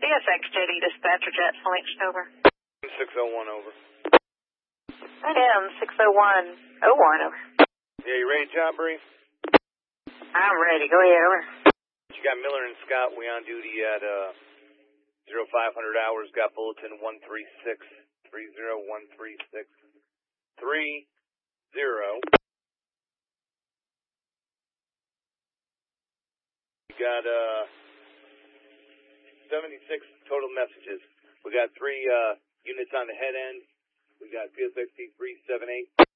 CSX Jetty dispatcher jet Phoenix, over. 601, over. AM 601, 01, over. Yeah, you ready, John Bree? I'm ready. Go ahead, over. You got Miller and Scott. We on duty at 0500 hours. Got bulletin 136 30136 30. We got 76 total messages. We got 3 units on the head end. We got PSXT 378.